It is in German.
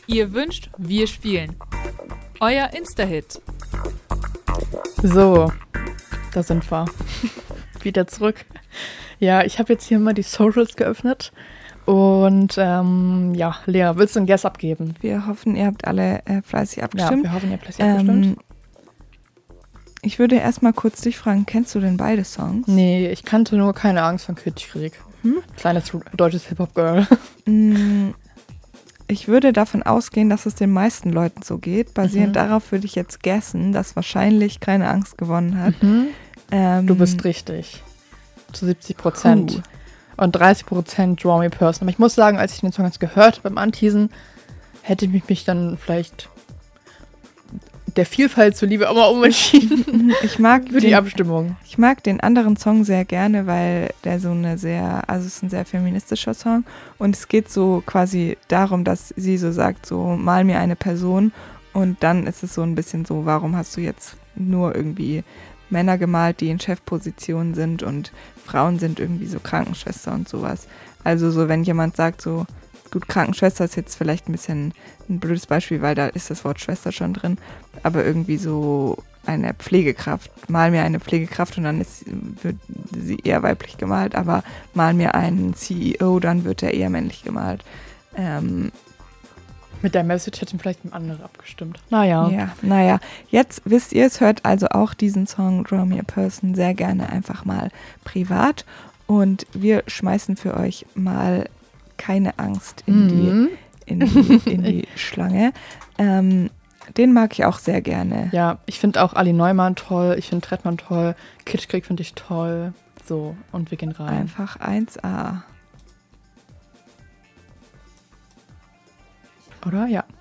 Ihr wünscht, wir spielen. Euer Insta-Hit. So, da sind wir. Wieder zurück. Ja, ich habe jetzt hier mal die Socials geöffnet. Und ja, Lea, willst du einen Guess abgeben? Wir hoffen, ihr habt alle fleißig abgestimmt. Ja, wir hoffen, ihr habt fleißig abgestimmt. Ich würde erstmal kurz dich fragen, kennst du denn beide Songs? Nee, ich kannte nur Keine Angst von Kitschkrieg. Kleines deutsches Hip-Hop-Girl. Ich würde davon ausgehen, dass es den meisten Leuten so geht. Basierend darauf würde ich jetzt guessen, dass wahrscheinlich Keine Angst gewonnen hat. Du bist richtig. Zu 70%. Und 30% Draw Me Person. Aber ich muss sagen, als ich den Song jetzt gehört habe beim Anteasen, hätte ich mich dann vielleicht der Vielfalt zuliebe aber umentschieden. Ich mag für die Abstimmung. Ich mag den anderen Song sehr gerne, weil der so eine es ist ein sehr feministischer Song und es geht so quasi darum, dass sie so sagt, so mal mir eine Person und dann ist es so ein bisschen so, warum hast du jetzt nur irgendwie Männer gemalt, die in Chefpositionen sind und Frauen sind irgendwie so Krankenschwester und sowas. Also so, wenn jemand sagt so, gut, Krankenschwester ist jetzt vielleicht ein bisschen ein blödes Beispiel, weil da ist das Wort Schwester schon drin, aber irgendwie so eine Pflegekraft, mal mir eine Pflegekraft und dann wird sie eher weiblich gemalt, aber mal mir einen CEO, dann wird er eher männlich gemalt. Mit der Message hätten vielleicht ein anderer abgestimmt. Naja. Jetzt wisst ihr es, hört also auch diesen Song Draw Me a Person sehr gerne einfach mal privat und wir schmeißen für euch mal Keine Angst in die Schlange. Den mag ich auch sehr gerne. Ja, ich finde auch Ali Neumann toll, ich finde Trettmann toll, Kitschkrieg finde ich toll. So, und wir gehen rein. Einfach 1A. Oder? Ja.